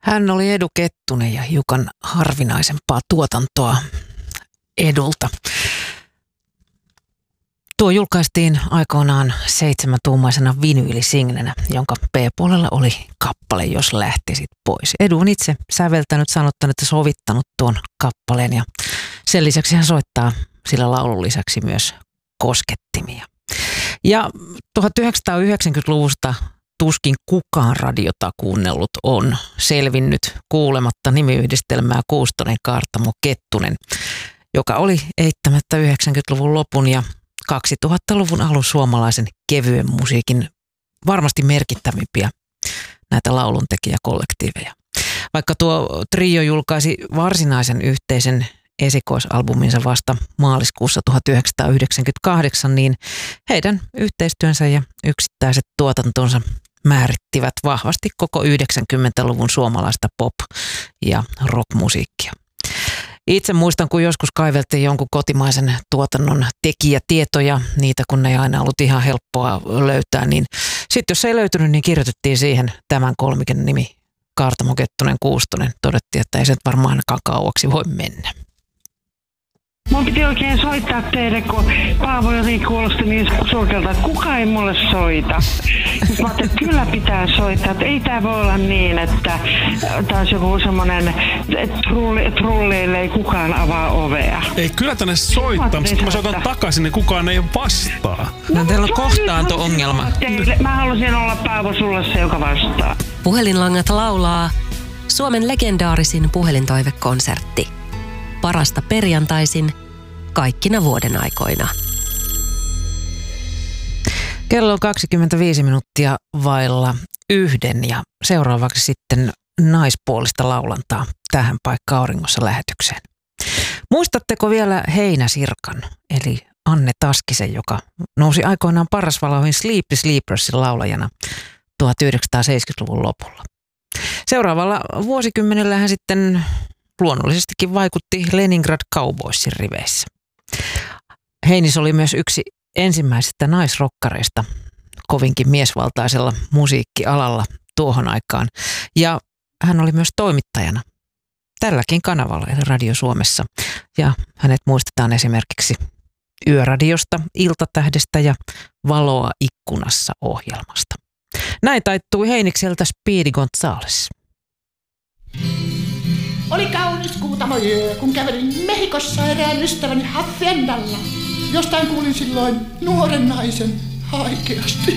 Hän oli Edu Kettunen ja hiukan harvinaisempaa tuotantoa Edulta. Tuo julkaistiin aikoinaan 7-tuumaisena vinyylisinglenä, jonka B-puolella oli kappale Jos lähtisit pois. Edu on itse säveltänyt, sanottanut ja sovittanut tuon kappaleen ja sen lisäksi hän soittaa sillä laulun lisäksi myös koskettimia. Ja 1990-luvusta tuskin kukaan radiota kuunnellut on selvinnyt kuulematta nimiyhdistelmää Kuustonen, Kaartamo, Kettunen, joka oli eittämättä 90-luvun lopun ja 2000-luvun alun suomalaisen kevyen musiikin varmasti merkittävimpiä näitä lauluntekijäkollektiiveja. Vaikka tuo trio julkaisi varsinaisen yhteisen esikoisalbuminsa vasta maaliskuussa 1998, niin heidän yhteistyönsä ja yksittäiset tuotantonsa määrittivät vahvasti koko 90-luvun suomalaista pop- ja rockmusiikkia. Itse muistan, kun joskus kaiveltiin jonkun kotimaisen tuotannon tekijätietoja, niitä kun ei aina ollut ihan helppoa löytää, niin sitten jos ei löytynyt, niin kirjoitettiin siihen tämän kolmiken nimi Kaartamo, Kettunen, Kuustonen. Todettiin, että ei se varmaan ainakaan kauaksi voi mennä. Mun piti oikein soittaa teille, kun Paavo jotenkin kuulosti niin surkealta, että kukaan ei mulle soita. Sitten mä ajattelin, että kyllä pitää soittaa, että ei tää voi olla niin, että taas joku semmonen trulleille ei kukaan avaa ovea. Ei, kyllä tänne soittaa, mutta kun mä soitan takaisin, niin kukaan ei vastaa. No, teillä on kohtaanto-ongelma. Mä halusin olla Paavo sulle se, joka vastaa. Puhelinlangat laulaa Suomen legendaarisin puhelintoivekonsertti. Parasta perjantaisin kaikkina vuoden aikoina. Kello on 25 minuuttia vailla 1 ja seuraavaksi sitten naispuolista laulantaa tähän paikkaan auringossa lähetykseen. Muistatteko vielä Heinäsirkan, eli Anne Taskisen, joka nousi aikoinaan Parasvaloihin Sleepy Sleepersin laulajana 1970-luvun lopulla. Seuraavalla vuosikymmenellä hän sitten luonnollisestikin vaikutti Leningrad Cowboysin riveissä. Heinis oli myös yksi ensimmäisistä naisrokkareista kovinkin miesvaltaisella musiikkialalla tuohon aikaan. Ja hän oli myös toimittajana tälläkin kanavalla, eli Radio Suomessa. Ja hänet muistetaan esimerkiksi Yöradiosta, Iltatähdestä ja Valoa ikkunassa -ohjelmasta. Näin taittui Heinikseltä Speedy Gonzales. Oli kaunis kuutamoyö, kun kävelin Mehikossa erään ystäväni haciendalla. Jostain kuulin silloin nuoren naisen haikeasti.